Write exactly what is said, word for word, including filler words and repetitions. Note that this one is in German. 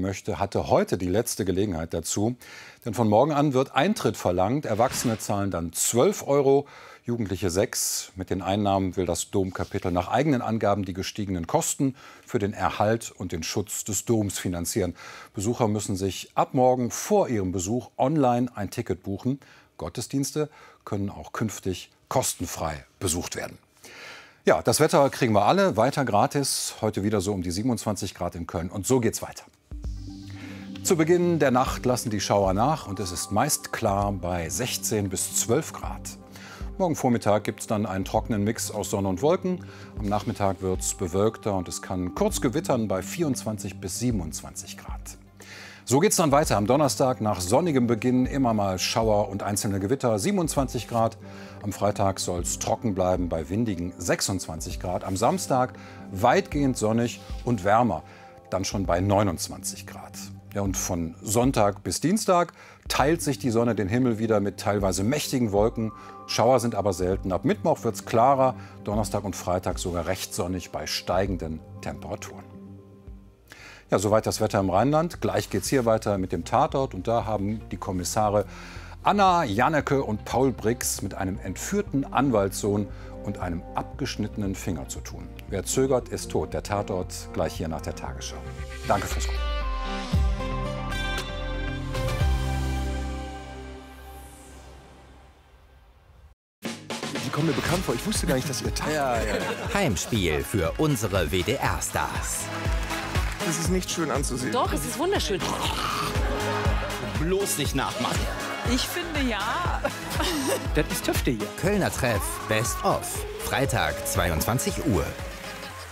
möchte, hatte heute die letzte Gelegenheit dazu. Denn von morgen an wird Eintritt verlangt. Erwachsene zahlen dann zwölf Euro, Jugendliche sechs. Mit den Einnahmen will das Domkapitel nach eigenen Angaben die gestiegenen Kosten für den Erhalt und den Schutz des Doms finanzieren. Besucher müssen sich ab morgen vor ihrem Besuch online ein Ticket buchen. Gottesdienste können auch künftig kostenfrei besucht werden. Ja, das Wetter kriegen wir alle weiter gratis. Heute wieder so um die siebenundzwanzig Grad in Köln. Und so geht's weiter. Zu Beginn der Nacht lassen die Schauer nach und es ist meist klar bei sechzehn bis zwölf Grad. Morgen Vormittag gibt es dann einen trockenen Mix aus Sonne und Wolken. Am Nachmittag wird es bewölkter und es kann kurz gewittern bei vierundzwanzig bis siebenundzwanzig Grad. So geht es dann weiter am Donnerstag. Nach sonnigem Beginn immer mal Schauer und einzelne Gewitter, siebenundzwanzig Grad. Am Freitag soll es trocken bleiben bei windigen sechsundzwanzig Grad. Am Samstag weitgehend sonnig und wärmer, dann schon bei neunundzwanzig Grad. Ja, und von Sonntag bis Dienstag teilt sich die Sonne den Himmel wieder mit teilweise mächtigen Wolken. Schauer sind aber selten. Ab Mittwoch wird es klarer, Donnerstag und Freitag sogar recht sonnig bei steigenden Temperaturen. Ja, soweit das Wetter im Rheinland. Gleich geht's hier weiter mit dem Tatort. Und da haben die Kommissare Anna Janneke und Paul Brix mit einem entführten Anwaltssohn und einem abgeschnittenen Finger zu tun. Wer zögert, ist tot. Der Tatort gleich hier nach der Tagesschau. Danke fürs Gucken. Die kommen mir bekannt vor. Ich wusste gar nicht, dass ihr Tag... Ja, ja. Heimspiel für unsere W D R-Stars. Das ist nicht schön anzusehen. Doch, es ist wunderschön. Bloß nicht nachmachen. Ich finde ja. Das ist Töfte hier. Kölner Treff Best of. Freitag, zweiundzwanzig Uhr.